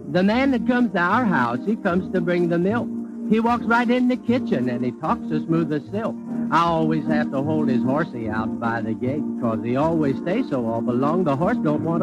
The man that comes to our house, he comes to bring the milk. He walks right in the kitchen and he talks as smooth as silk. I always have to hold his horsey out by the gate, 'cause he always stays so awful long. The horse don't want